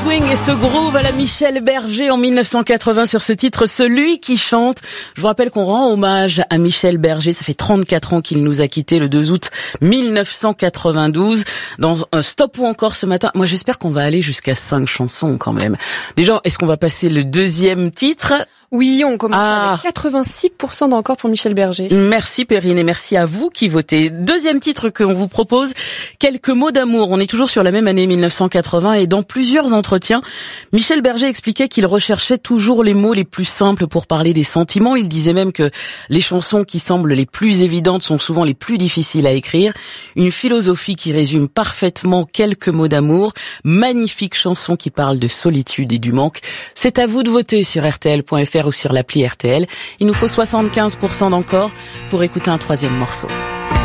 swing et ce groove à la Michel Berger en 1980 sur ce titre Celui qui chante. Je vous rappelle qu'on rend hommage à Michel Berger. Ça fait 34 ans qu'il nous a quittés le 2 août 1992. Dans Stop ou encore ce matin, moi j'espère qu'on va aller jusqu'à 5 chansons quand même. Déjà, est-ce qu'on va passer le deuxième titre ? Oui, on commence avec 86% d'encore pour Michel Berger. Merci Perrine et merci à vous qui votez. Deuxième titre qu'on vous propose, Quelques mots d'amour. On est toujours sur la même année 1980 et dans plusieurs entretiens, Michel Berger expliquait qu'il recherchait toujours les mots les plus simples pour parler des sentiments. Il disait même que les chansons qui semblent les plus évidentes sont souvent les plus difficiles à écrire. Une philosophie qui résume parfaitement Quelques mots d'amour. Magnifique chanson qui parle de solitude et du manque. C'est à vous de voter sur rtl.fr ou sur l'appli RTL. Il nous faut 75% d'encore pour écouter un troisième morceau.